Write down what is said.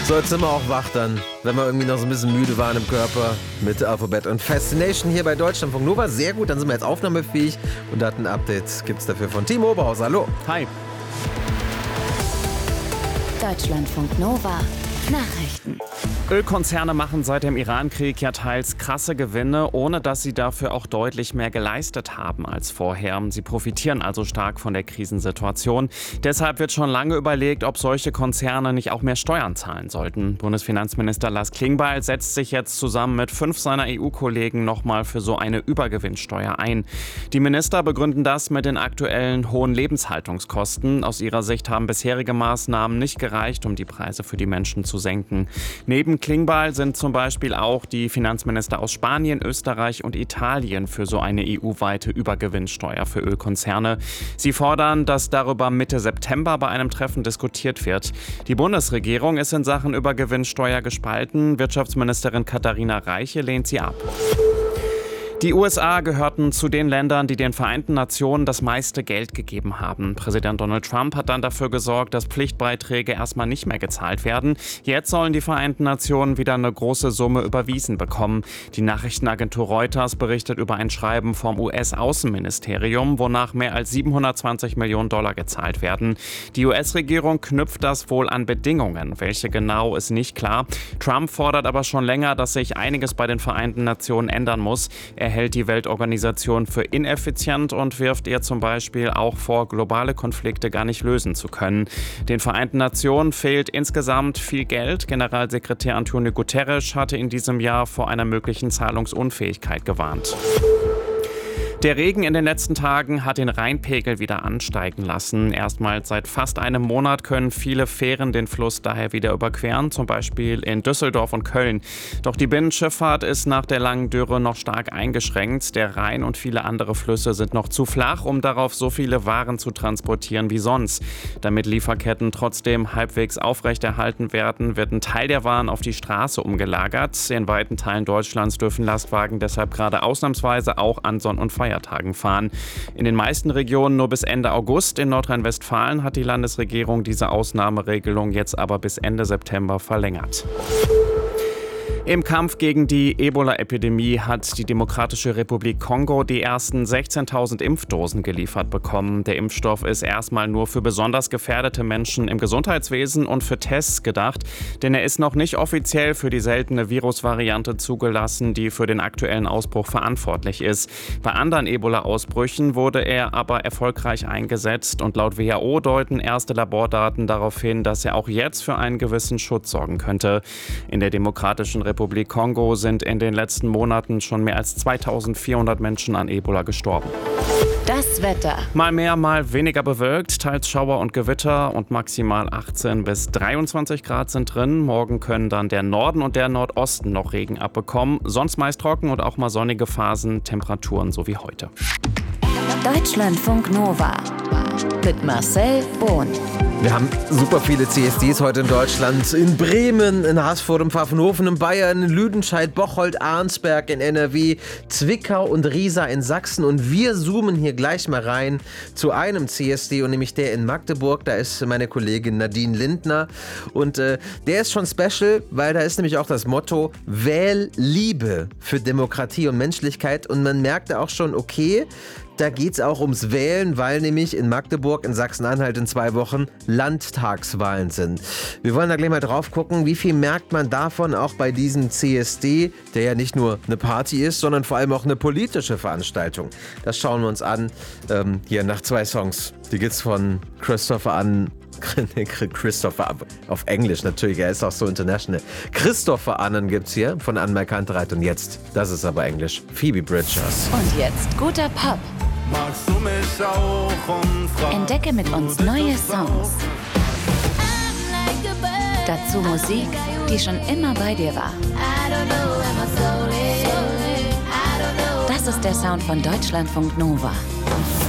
So, jetzt sind wir auch wach dann, wenn wir irgendwie noch so ein bisschen müde waren im Körper mit Alphabet und Fascination hier bei Deutschlandfunk Nova. Sehr gut, dann sind wir jetzt aufnahmefähig und Datenupdates gibt es dafür von Timo Oberhaus. Hallo. Hi. Deutschlandfunk Nova. Nachrichten. Ölkonzerne machen seit dem Iran-Krieg ja teils krasse Gewinne, ohne dass sie dafür auch deutlich mehr geleistet haben als vorher. Sie profitieren also stark von der Krisensituation. Deshalb wird schon lange überlegt, ob solche Konzerne nicht auch mehr Steuern zahlen sollten. Bundesfinanzminister Lars Klingbeil setzt sich jetzt zusammen mit 5 seiner EU-Kollegen nochmal für so eine Übergewinnsteuer ein. Die Minister begründen das mit den aktuellen hohen Lebenshaltungskosten. Aus ihrer Sicht haben bisherige Maßnahmen nicht gereicht, um die Preise für die Menschen zu senken. Neben Klingbeil sind zum Beispiel auch die Finanzminister aus Spanien, Österreich und Italien für so eine EU-weite Übergewinnsteuer für Ölkonzerne. Sie fordern, dass darüber Mitte September bei einem Treffen diskutiert wird. Die Bundesregierung ist in Sachen Übergewinnsteuer gespalten. Wirtschaftsministerin Katharina Reiche lehnt sie ab. Die USA gehörten zu den Ländern, die den Vereinten Nationen das meiste Geld gegeben haben. Präsident Donald Trump hat dann dafür gesorgt, dass Pflichtbeiträge erstmal nicht mehr gezahlt werden. Jetzt sollen die Vereinten Nationen wieder eine große Summe überwiesen bekommen. Die Nachrichtenagentur Reuters berichtet über ein Schreiben vom US-Außenministerium, wonach mehr als 720 Millionen Dollar gezahlt werden. Die US-Regierung knüpft das wohl an Bedingungen. Welche genau, ist nicht klar. Trump fordert aber schon länger, dass sich einiges bei den Vereinten Nationen ändern muss. Er hält die Weltorganisation für ineffizient und wirft ihr zum Beispiel auch vor, globale Konflikte gar nicht lösen zu können. Den Vereinten Nationen fehlt insgesamt viel Geld. Generalsekretär Antonio Guterres hatte in diesem Jahr vor einer möglichen Zahlungsunfähigkeit gewarnt. Der Regen in den letzten Tagen hat den Rheinpegel wieder ansteigen lassen. Erstmals seit fast einem Monat können viele Fähren den Fluss daher wieder überqueren, zum Beispiel in Düsseldorf und Köln. Doch die Binnenschifffahrt ist nach der langen Dürre noch stark eingeschränkt. Der Rhein und viele andere Flüsse sind noch zu flach, um darauf so viele Waren zu transportieren wie sonst. Damit Lieferketten trotzdem halbwegs aufrechterhalten werden, wird ein Teil der Waren auf die Straße umgelagert. In weiten Teilen Deutschlands dürfen Lastwagen deshalb gerade ausnahmsweise auch an Sonn- und Feiertagen fahren. In den meisten Regionen nur bis Ende August. In Nordrhein-Westfalen hat die Landesregierung diese Ausnahmeregelung jetzt aber bis Ende September verlängert. Im Kampf gegen die Ebola-Epidemie hat die Demokratische Republik Kongo die ersten 16.000 Impfdosen geliefert bekommen. Der Impfstoff ist erstmal nur für besonders gefährdete Menschen im Gesundheitswesen und für Tests gedacht, denn er ist noch nicht offiziell für die seltene Virusvariante zugelassen, die für den aktuellen Ausbruch verantwortlich ist. Bei anderen Ebola-Ausbrüchen wurde er aber erfolgreich eingesetzt und laut WHO deuten erste Labordaten darauf hin, dass er auch jetzt für einen gewissen Schutz sorgen könnte. In der Demokratischen Republik Kongo sind in den letzten Monaten schon mehr als 2400 Menschen an Ebola gestorben. Das Wetter. Mal mehr, mal weniger bewölkt, teils Schauer und Gewitter und maximal 18 bis 23 Grad sind drin. Morgen können dann der Norden und der Nordosten noch Regen abbekommen. Sonst meist trocken und auch mal sonnige Phasen, Temperaturen so wie heute. Deutschlandfunk Nova. Mit Marcel Bohn. Wir haben super viele CSDs heute in Deutschland. In Bremen, in Haßfurt, in Pfaffenhofen, in Bayern, in Lüdenscheid, Bocholt, Arnsberg, in NRW, Zwickau und Riesa in Sachsen. Und wir zoomen hier gleich mal rein zu einem CSD, und nämlich der in Magdeburg. Da ist meine Kollegin Nadine Lindner. Und der ist schon special, weil da ist nämlich auch das Motto: Wähl Liebe für Demokratie und Menschlichkeit. Und man merkt da auch schon, okay, da geht es auch ums Wählen, weil nämlich in Magdeburg, in Sachsen-Anhalt in 2 Wochen Landtagswahlen sind. Wir wollen da gleich mal drauf gucken, wie viel merkt man davon auch bei diesem CSD, der ja nicht nur eine Party ist, sondern vor allem auch eine politische Veranstaltung. Das schauen wir uns an, hier nach 2 Songs. Die gibt's von Christopher auf Englisch natürlich, er ist auch so international. Christopher Annen gibt's hier von Anne Kantereit, und jetzt, das ist aber Englisch, Phoebe Bridgers. Und jetzt guter Pop. Magst du mich auch umfragen? Entdecke mit uns neue Songs. Dazu Musik, die schon immer bei dir war. Das ist der Sound von Deutschlandfunk Nova.